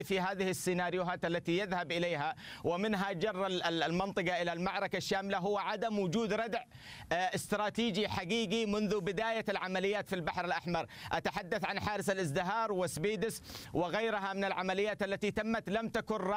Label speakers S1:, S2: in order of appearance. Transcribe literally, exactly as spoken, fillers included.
S1: في هذه السيناريوهات التي يذهب إليها ومنها جر المنطقة إلى المعركة الشاملة هو عدم وجود ردع استراتيجي حقيقي منذ بداية العمليات في البحر الأحمر. أتحدث عن حارس الازدهار وسبيدس وغيرها من العمليات التي تمت لم تكن